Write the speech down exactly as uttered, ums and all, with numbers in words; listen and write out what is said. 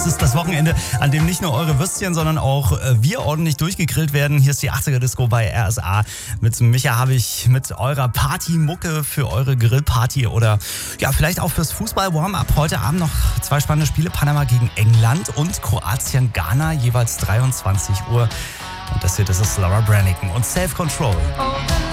Das ist das Wochenende, an dem nicht nur eure Würstchen, sondern auch wir ordentlich durchgegrillt werden. Hier ist die achtziger-Disco bei R S A. Mit Micha habe ich mit eurer Partymucke für eure Grillparty oder ja, vielleicht auch fürs Fußball-Warm-Up. Heute Abend noch zwei spannende Spiele. Panama gegen England und Kroatien-Ghana, jeweils dreiundzwanzig Uhr. Und das hier, das ist Laura Branigan und Self-Control.